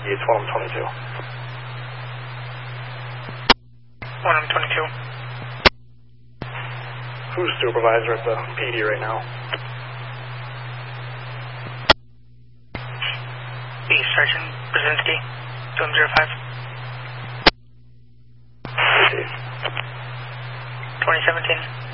It's 1M22. 1M22. Who's supervisor at the PD right now? B Sergeant Brzezinski, 2M05. 2017.